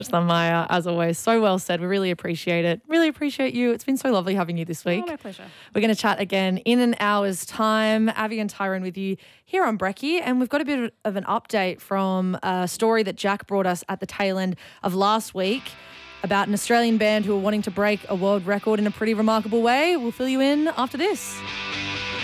Maya, as always, so well said. We really appreciate it. Really appreciate you. It's been so lovely having you this week. Oh, my pleasure. We're going to chat again in an hour's time. Avi and Tyrone with you here on Brekkie. And we've got a bit of an update from a story that Jack brought us at the tail end of last week about an Australian band who are wanting to break a world record in a pretty remarkable way. We'll fill you in after this.